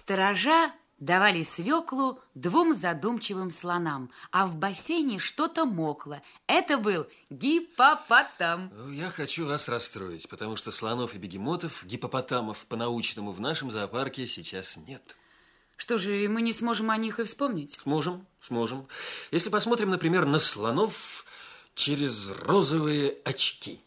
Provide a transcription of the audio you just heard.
Сторожа давали свеклу двум задумчивым слонам, а в бассейне что-то мокло. Это был гиппопотам. Я хочу вас расстроить, потому что слонов и бегемотов, гиппопотамов по-научному в нашем зоопарке сейчас нет. Что же, мы не сможем о них и вспомнить? Сможем. Если посмотрим, например, на слонов через розовые очки.